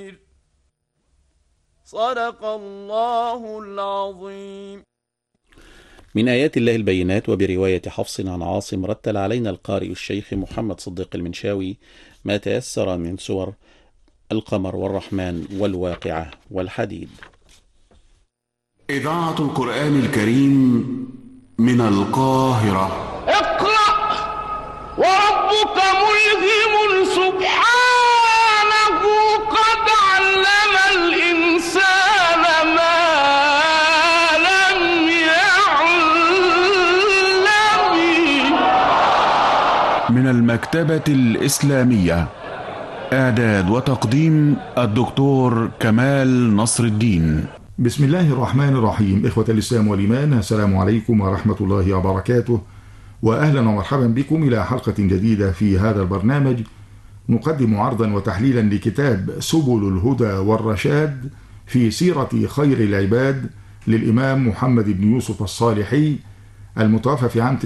صدق الله العظيم. من آيات الله البينات. وبرواية حفص عن عاصم رتل علينا القارئ الشيخ محمد صديق المنشاوي ما تيسر من سور القمر والرحمن والواقعة والحديد. إذاعة القرآن الكريم من القاهرة. اقرأ وربك ملهم سبحانه قد علم الإنسان ما لم يعلم. من المكتبة الإسلامية، إعداد وتقديم الدكتور كمال نصر الدين. بسم الله الرحمن الرحيم. إخوة الإسلام والإيمان، السلام عليكم ورحمة الله وبركاته، وأهلا ومرحبا بكم إلى حلقة جديدة في هذا البرنامج. نقدم عرضا وتحليلا لكتاب سبل الهدى والرشاد في سيرة خير العباد للإمام محمد بن يوسف الصالحي المتوفى في عام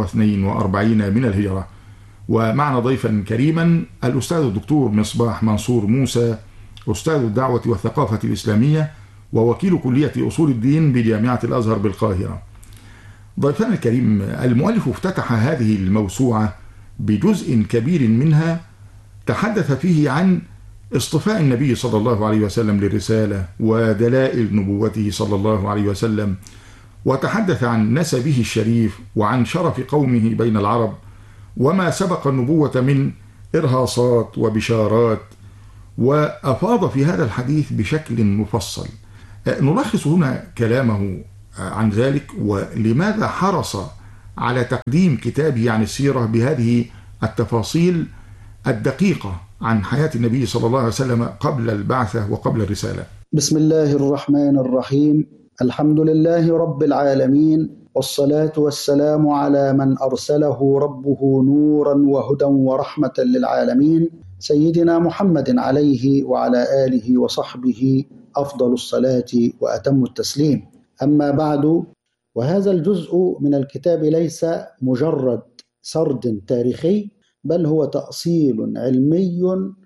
942 من الهجرة. ومعنا ضيفا كريما الأستاذ الدكتور مصباح منصور موسى، أستاذ الدعوة والثقافة الإسلامية ووكيل كلية أصول الدين بجامعة الأزهر بالقاهرة. ضيفنا الكريم، المؤلف افتتح هذه الموسوعة بجزء كبير منها تحدث فيه عن اصطفاء النبي صلى الله عليه وسلم للرسالة ودلائل نبوته صلى الله عليه وسلم، وتحدث عن نسبه الشريف وعن شرف قومه بين العرب وما سبق النبوة من إرهاصات وبشارات، وأفاض في هذا الحديث بشكل مفصل. نلخص هنا كلامه عن ذلك ولماذا حرص على تقديم كتابه عن السيرة بهذه التفاصيل الدقيقة عن حياة النبي صلى الله عليه وسلم قبل البعثة وقبل الرسالة. بسم الله الرحمن الرحيم. الحمد لله رب العالمين، والصلاة والسلام على من أرسله ربه نورا وهدى ورحمة للعالمين، سيدنا محمد عليه وعلى آله وصحبه أفضل الصلاة وأتم التسليم. أما بعد، وهذا الجزء من الكتاب ليس مجرد سرد تاريخي، بل هو تأصيل علمي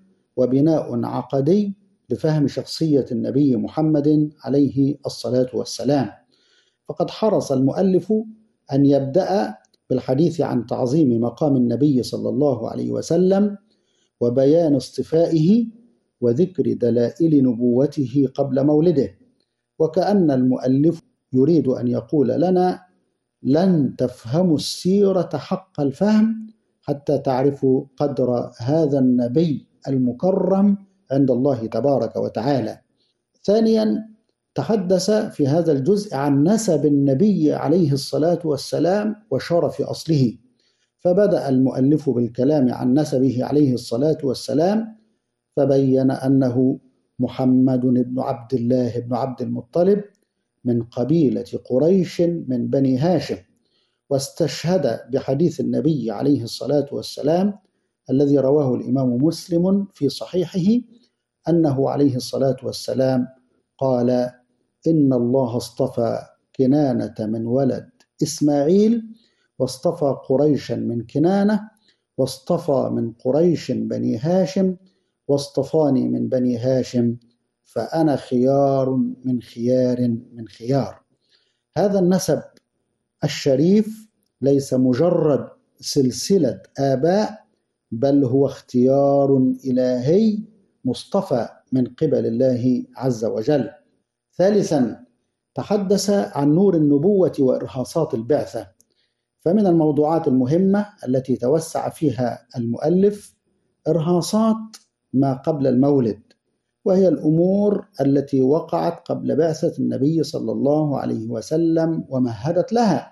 وبناء عقدي لفهم شخصية النبي محمد عليه الصلاة والسلام. فقد حرص المؤلف أن يبدأ بالحديث عن تعظيم مقام النبي صلى الله عليه وسلم وبيان اصطفائه وذكر دلائل نبوته قبل مولده، وكأن المؤلف يريد أن يقول لنا: لن تفهموا السيرة حق الفهم حتى تعرفوا قدر هذا النبي المكرم عند الله تبارك وتعالى. ثانيا، تحدث في هذا الجزء عن نسب النبي عليه الصلاة والسلام وشرف أصله، فبدأ المؤلف بالكلام عن نسبه عليه الصلاة والسلام، فبين أنه محمد بن عبد الله بن عبد المطلب من قبيلة قريش من بني هاشم، واستشهد بحديث النبي عليه الصلاة والسلام الذي رواه الإمام مسلم في صحيحه أنه عليه الصلاة والسلام قال: إن الله اصطفى كنانة من ولد إسماعيل، واصطفى قريشا من كنانة، واصطفى من قريش بني هاشم، واصطفاني من بني هاشم، فأنا خيار من خيار من خيار. هذا النسب الشريف ليس مجرد سلسلة آباء، بل هو اختيار إلهي مصطفى من قبل الله عز وجل. ثالثا، تحدث عن نور النبوة وإرهاصات البعثة. فمن الموضوعات المهمة التي توسع فيها المؤلف إرهاصات ما قبل المولد، وهي الأمور التي وقعت قبل بعثة النبي صلى الله عليه وسلم ومهدت لها،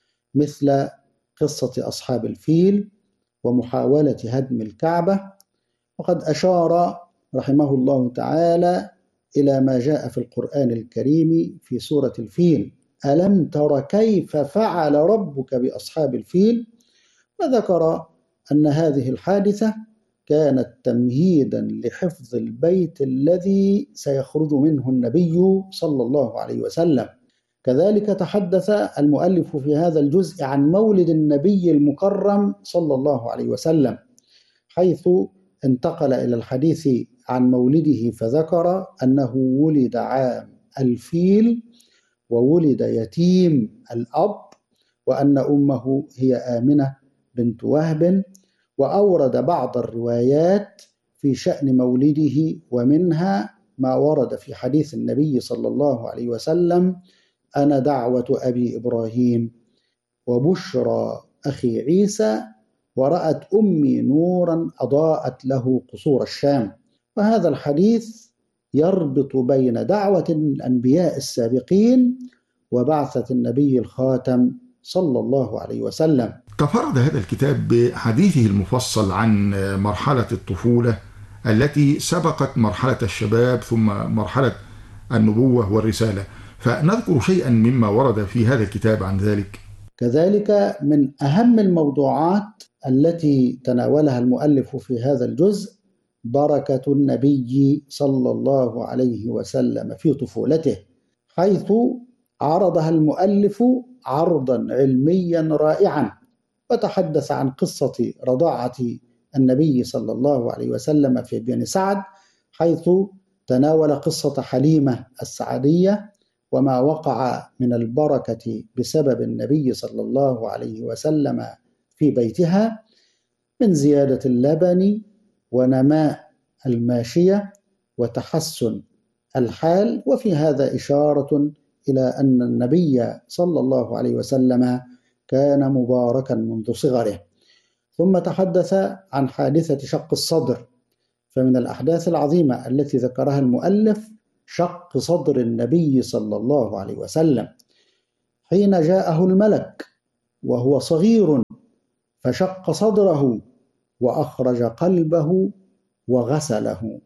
مثل قصة أصحاب الفيل ومحاولة هدم الكعبة. وقد أشار رحمه الله تعالى إلى ما جاء في القرآن الكريم في سورة الفيل: ألم تر كيف فعل ربك بأصحاب الفيل؟ وذكر أن هذه الحادثة كانت تمهيدا لحفظ البيت الذي سيخرج منه النبي صلى الله عليه وسلم. كذلك تحدث المؤلف في هذا الجزء عن مولد النبي المكرم صلى الله عليه وسلم، حيث انتقل إلى الحديث عن مولده فذكر أنه ولد عام الفيل وولد يتيم الأب، وأن أمه هي آمنة بنت وهب، وأورد بعض الروايات في شأن مولده، ومنها ما ورد في حديث النبي صلى الله عليه وسلم: أنا دعوة أبي إبراهيم وبشرى أخي عيسى، ورأت أمي نورا أضاءت له قصور الشام. وهذا الحديث يربط بين دعوة الأنبياء السابقين وبعثة النبي الخاتم صلى الله عليه وسلم. تفرد هذا الكتاب بحديثه المفصل عن مرحلة الطفولة التي سبقت مرحلة الشباب ثم مرحلة النبوة والرسالة، فنذكر شيئا مما ورد في هذا الكتاب عن ذلك. كذلك من أهم الموضوعات التي تناولها المؤلف في هذا الجزء بركة النبي صلى الله عليه وسلم في طفولته، حيث عرضها المؤلف عرضا علميا رائعا، وتحدث عن قصة رضاعة النبي صلى الله عليه وسلم في بني سعد، حيث تناول قصة حليمة السعدية وما وقع من البركة بسبب النبي صلى الله عليه وسلم في بيتها من زيادة اللبن ونماء الماشية وتحسن الحال. وفي هذا إشارة إلى أن النبي صلى الله عليه وسلم كان مباركا منذ صغره. ثم تحدث عن حادثة شق الصدر، فمن الأحداث العظيمة التي ذكرها المؤلف شق صدر النبي صلى الله عليه وسلم حين جاءه الملك وهو صغير فشق صدره وأخرج قلبه وغسله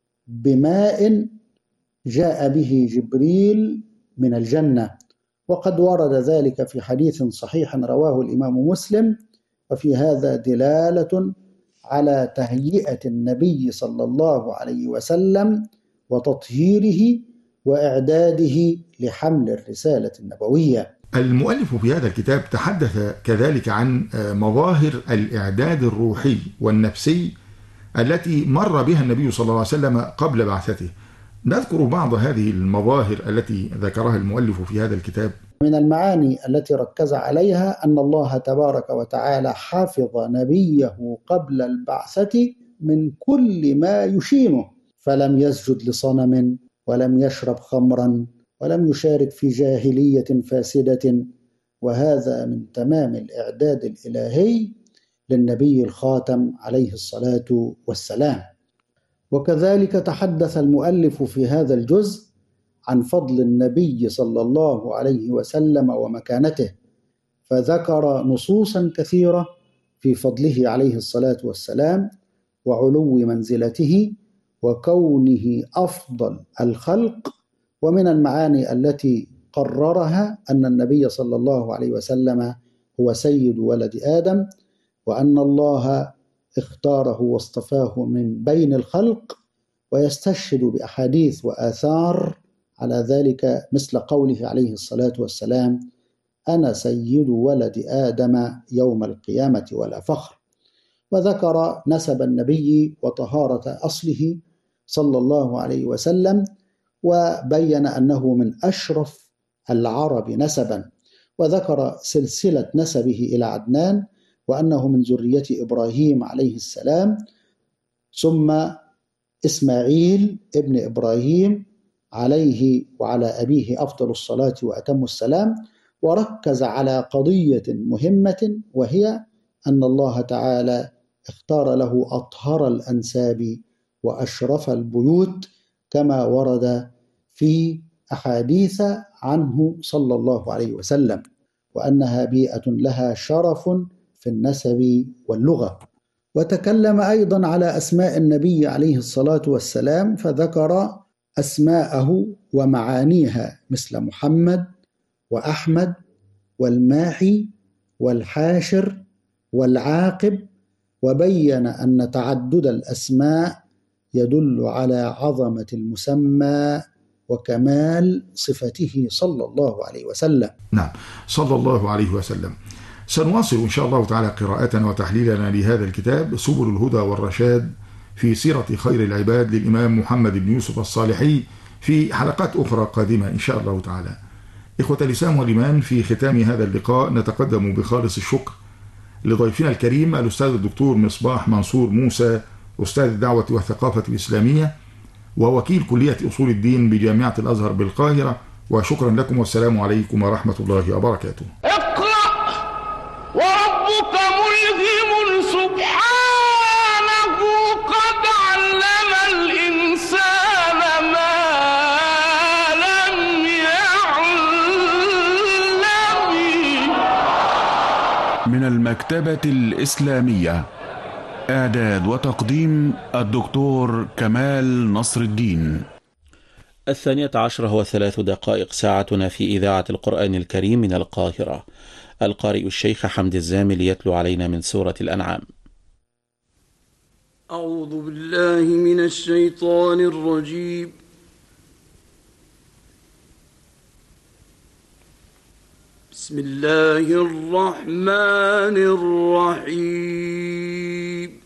بماء جاء به جبريل من الجنة، وقد ورد ذلك في حديث صحيح رواه الإمام مسلم. وفي هذا دلالة على تهيئة النبي صلى الله عليه وسلم وتطهيره وإعداده لحمل الرسالة النبوية. المؤلف في هذا الكتاب تحدث كذلك عن مظاهر الإعداد الروحي والنفسي التي مر بها النبي صلى الله عليه وسلم قبل بعثته. نذكر بعض هذه المظاهر التي ذكرها المؤلف في هذا الكتاب. من المعاني التي ركز عليها أن الله تبارك وتعالى حفظ نبيه قبل البعثة من كل ما يشينه، فلم يسجد لصنم ولم يشرب خمرا ولم يشارك في جاهلية فاسدة، وهذا من تمام الإعداد الإلهي للنبي الخاتم عليه الصلاة والسلام. وكذلك تحدث المؤلف في هذا الجزء عن فضل النبي صلى الله عليه وسلم ومكانته، فذكر نصوصا كثيرة في فضله عليه الصلاة والسلام وعلو منزلته وكونه أفضل الخلق. ومن المعاني التي قررها أن النبي صلى الله عليه وسلم هو سيد ولد آدم، وأن الله اختاره واصطفاه من بين الخلق، ويستشهد بأحاديث وآثار على ذلك مثل قوله عليه الصلاة والسلام: أنا سيد ولد آدم يوم القيامة ولا فخر. وذكر نسب النبي وطهارة أصله صلى الله عليه وسلم، وبين أنه من أشرف العرب نسبا، وذكر سلسلة نسبه إلى عدنان، وأنه من ذرية إبراهيم عليه السلام، ثم إسماعيل ابن إبراهيم عليه وعلى أبيه أفضل الصلاة وأتم السلام. وركز على قضية مهمة، وهي أن الله تعالى اختار له أطهر الأنساب وأشرف البيوت، كما ورد في أحاديث عنه صلى الله عليه وسلم، وأنها بيئة لها شرف في النسب واللغة. وتكلم أيضا على أسماء النبي عليه الصلاة والسلام، فذكر أسماءه ومعانيها مثل محمد وأحمد والماحي والحاشر والعاقب، وبين أن تعدد الأسماء يدل على عظمة المسمى وكمال صفته صلى الله عليه وسلم. نعم، صلى الله عليه وسلم. سنواصل إن شاء الله تعالى قراءتنا وتحليلنا لهذا الكتاب سبل الهدى والرشاد في سيرة خير العباد للإمام محمد بن يوسف الصالحي في حلقات أخرى قادمة إن شاء الله تعالى. إخوة الإسلام والإيمان، في ختام هذا اللقاء نتقدم بخالص الشكر لضيفنا الكريم الأستاذ الدكتور مصباح منصور موسى، أستاذ الدعوة والثقافة الإسلامية ووكيل كلية أصول الدين بجامعة الأزهر بالقاهرة، وشكرا لكم والسلام عليكم ورحمة الله وبركاته. اقرأ وربك ملهم سبحانه قد علم الإنسان ما لم يعلم. من المكتبة الإسلامية، إعداد وتقديم الدكتور كمال نصر الدين. 12:03 ساعتنا في إذاعة القرآن الكريم من القاهرة. القارئ الشيخ حمد الزامل يتلو علينا من سورة الأنعام. أعوذ بالله من الشيطان الرجيم. بسم الله الرحمن الرحيم.